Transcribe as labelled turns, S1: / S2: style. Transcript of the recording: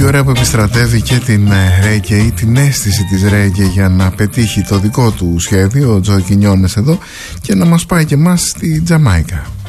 S1: και ωραία που επιστρατεύει και την ρέγγε ή την αίσθηση της ρέγγε για να πετύχει το δικό του σχέδιο, ο Τζο Κινιόνες εδώ, και να μας πάει και εμάς στη Τζαμάικα.